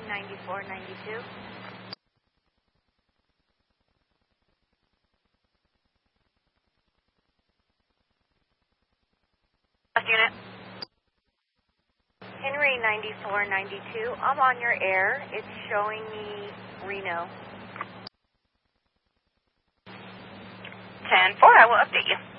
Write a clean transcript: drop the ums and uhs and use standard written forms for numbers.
9492. Unit. Henry 9492. I'm on your air. It's showing me Reno. 10-4, I will update you.